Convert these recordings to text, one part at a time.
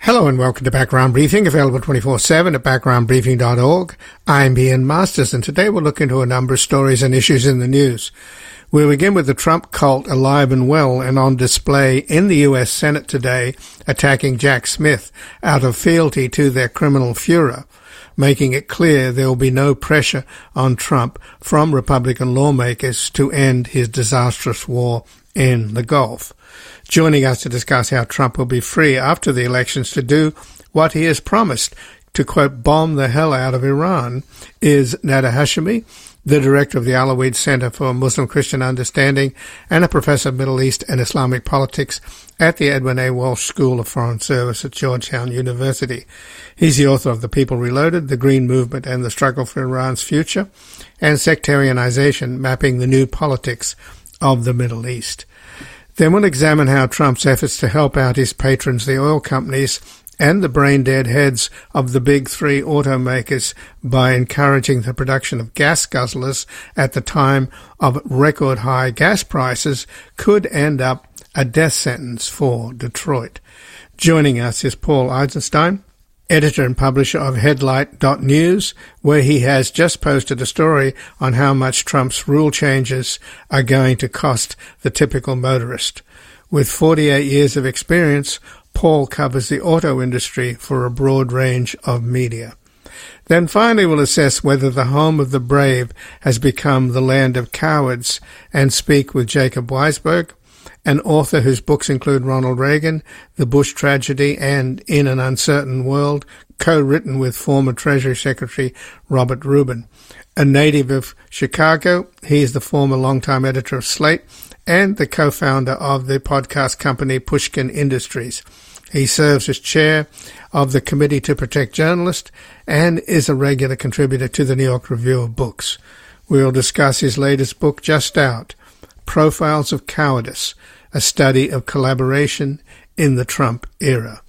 Hello and welcome to Background Briefing, available 24/7 at backgroundbriefing.org. I'm Ian Masters, and today we'll look into a number of stories and issues in the news. We'll begin with the Trump cult alive and well and on display in the U.S. Senate today, attacking Jack Smith out of fealty to their criminal furor, making it clear there will be no pressure on Trump from Republican lawmakers to end his disastrous war in the Gulf. Joining us to discuss how Trump will be free after the elections to do what he has promised, to, quote, bomb the hell out of Iran, is Nada Hashemi, the director of the Alaweed Center for Muslim-Christian Understanding and a professor of Middle East and Islamic politics at the Edwin A. Walsh School of Foreign Service at Georgetown University. He's the author of The People Reloaded, The Green Movement and the Struggle for Iran's Future, and Sectarianization, Mapping the New Politics of the Middle East. Then we'll examine how Trump's efforts to help out his patrons, the oil companies, and the brain-dead heads of the big three automakers by encouraging the production of gas guzzlers at the time of record-high gas prices could end up a death sentence for Detroit. Joining us is Paul Eisenstein, editor and publisher of Headlight.News, where he has just posted a story on how much Trump's rule changes are going to cost the typical motorist. With 48 years of experience, Paul covers the auto industry for a broad range of media. Then finally we'll assess whether the home of the brave has become the land of cowards and speak with Jacob Weisberg, an author whose books include Ronald Reagan, The Bush Tragedy, and In an Uncertain World, co-written with former Treasury Secretary Robert Rubin. A native of Chicago, he is the former longtime editor of Slate and the co-founder of the podcast company Pushkin Industries. He serves as chair of the Committee to Protect Journalists and is a regular contributor to the New York Review of Books. We'll discuss his latest book, just out, Profiles of Cowardice, a study of collaboration in the Trump era.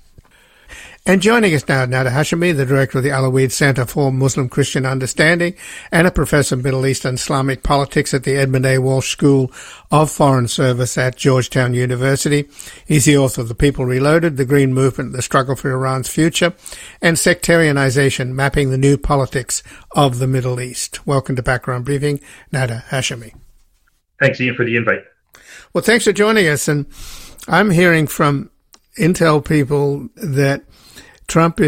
And joining us now, Nada Hashemi, the director of the Alaweed Center for Muslim-Christian Understanding and a professor of Middle East and Islamic politics at the Edmund A. Walsh School of Foreign Service at Georgetown University. He's the author of The People Reloaded, The Green Movement, The Struggle for Iran's Future, and Sectarianization, Mapping the New Politics of the Middle East. Welcome to Background Briefing, Nada Hashemi. Thanks, Ian, for the invite. Well, thanks for joining us. And I'm hearing from intel people that Trump